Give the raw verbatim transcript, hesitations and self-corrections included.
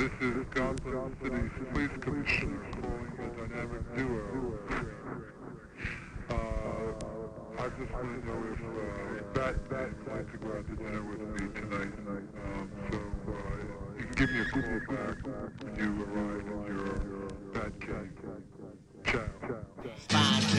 This is Gotham City's Police Commissioner calling the dynamic duo. Uh, I just want to know if uh, Batman would like to go out to dinner with me tonight. Um, so uh, you can give me a call back when you arrive in your Batcave. Ciao.